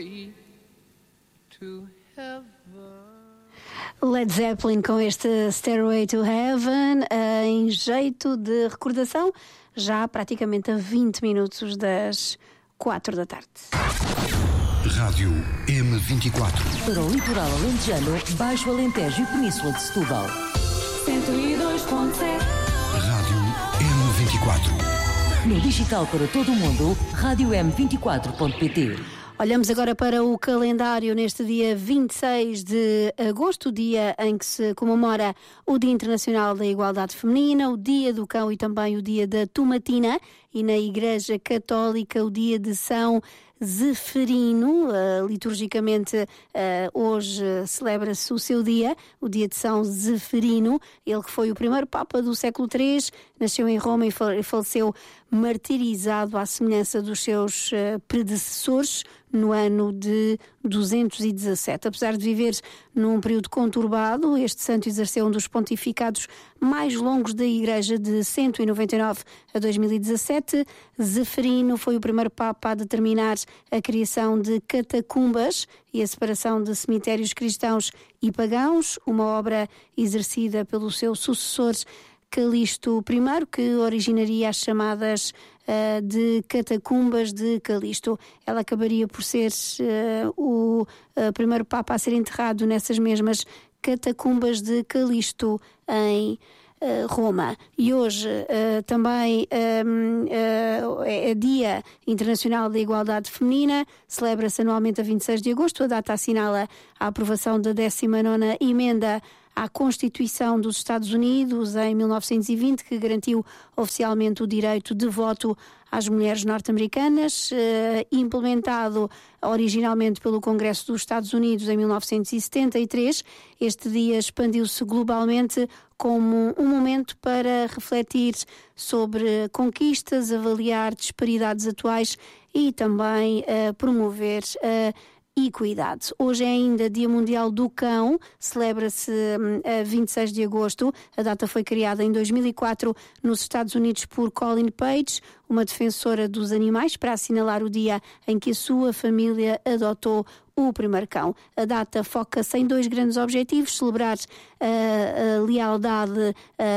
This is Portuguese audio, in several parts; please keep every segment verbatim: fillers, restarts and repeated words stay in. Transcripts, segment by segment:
Stairway to Heaven. Led Zeppelin com este Stairway to Heaven, em jeito de recordação, já praticamente a vinte minutos das quatro da tarde. Rádio M vinte e quatro. Para o litoral alentejano, Baixo Alentejo e Península de Setúbal. cento e dois ponto sete. Rádio M vinte e quatro. No digital para todo o mundo, rádio m vinte e quatro ponto pt. Olhamos agora para o calendário neste dia vinte e seis de agosto, o dia em que se comemora o Dia Internacional da Igualdade Feminina, o Dia do Cão e também o Dia da Tomatina, e na Igreja Católica o Dia de São Zeferino. Uh, liturgicamente uh, hoje uh, celebra-se o seu dia, o dia de São Zeferino, ele que foi o primeiro Papa do século três, nasceu em Roma e faleceu martirizado à semelhança dos seus uh, predecessores no ano de duzentos e dezassete. Apesar de viver num período conturbado, este santo exerceu um dos pontificados mais longos da Igreja, de cento e noventa e nove a dois mil e dezassete. Zeferino foi o primeiro Papa a determinar a criação de catacumbas e a separação de cemitérios cristãos e pagãos, uma obra exercida pelo seu sucessor Calixto I, que originaria as chamadas uh, de catacumbas de Calixto. Ela acabaria por ser uh, o uh, primeiro Papa a ser enterrado nessas mesmas catacumbas de Calixto em Uh, Roma. E hoje uh, também um, uh, é Dia Internacional da Igualdade Feminina, celebra-se anualmente a vinte e seis de agosto, a data assinala a aprovação da décima nona emenda à Constituição dos Estados Unidos em mil novecentos e vinte, que garantiu oficialmente o direito de voto às mulheres norte-americanas, eh, implementado originalmente pelo Congresso dos Estados Unidos em mil novecentos e setenta e três. Este dia expandiu-se globalmente como um momento para refletir sobre conquistas, avaliar disparidades atuais e também eh, promover a equidade. Hoje é ainda Dia Mundial do Cão, celebra-se a vinte e seis de agosto. A data foi criada em dois mil e quatro nos Estados Unidos por Colin Page, uma defensora dos animais, para assinalar o dia em que a sua família adotou o primeiro cão. A data foca-se em dois grandes objetivos: celebrar uh, a lealdade uh,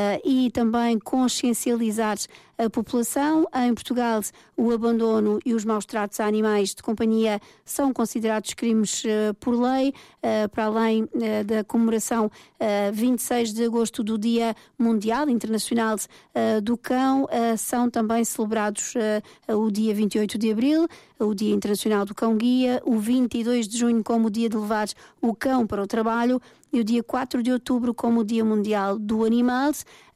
e também consciencializar a população. Em Portugal, o abandono e os maus tratos a animais de companhia são considerados crimes uh, por lei, uh, para além uh, da comemoração uh, vinte e seis de agosto do Dia Mundial Internacional uh, do Cão, uh, são também celebrados uh, o dia vinte e oito de abril, o Dia Internacional do Cão Guia, o vinte e dois de junho como o dia de levar o cão para o trabalho e o dia quatro de outubro como o Dia Mundial do Animal.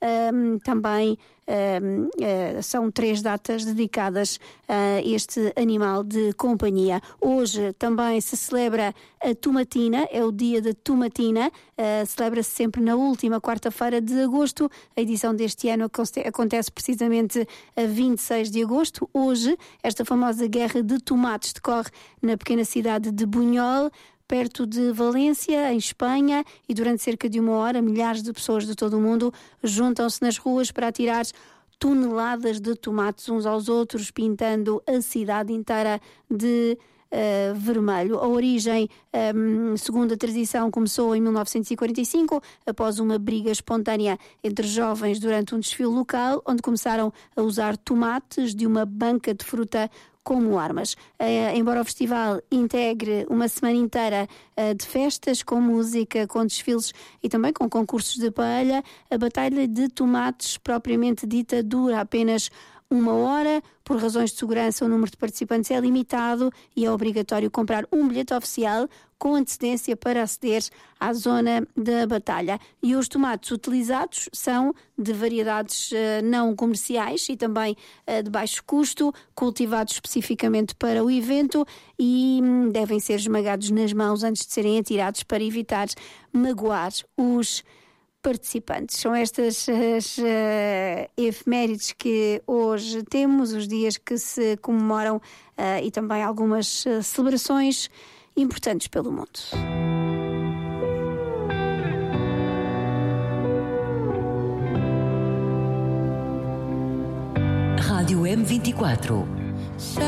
Um, também um, uh, são três datas dedicadas a este animal de companhia. Hoje também se celebra a Tomatina, é o dia da Tomatina, uh, celebra-se sempre na última quarta-feira de agosto. A edição deste ano acontece precisamente a vinte e seis de agosto. Hoje, esta famosa guerra de tomates decorre na pequena cidade de Bunhol, perto de Valência, em Espanha, e durante cerca de uma hora milhares de pessoas de todo o mundo juntam-se nas ruas para atirar toneladas de tomates uns aos outros, pintando a cidade inteira de Uh, vermelho. A origem, um, segundo a tradição, começou em mil novecentos e quarenta e cinco, após uma briga espontânea entre jovens durante um desfile local, onde começaram a usar tomates de uma banca de fruta como armas. Uh, embora o festival integre uma semana inteira uh, de festas, com música, com desfiles e também com concursos de paella, a batalha de tomates propriamente dita dura apenas uma hora. Por razões de segurança, o número de participantes é limitado e é obrigatório comprar um bilhete oficial com antecedência para aceder à zona da batalha. E os tomates utilizados são de variedades uh, não comerciais e também uh, de baixo custo, cultivados especificamente para o evento, e hum, devem ser esmagados nas mãos antes de serem atirados para evitar magoar os participantes. São estas as uh, efemérides que hoje temos, os dias que se comemoram uh, e também algumas uh, celebrações importantes pelo mundo. Rádio M vinte e quatro.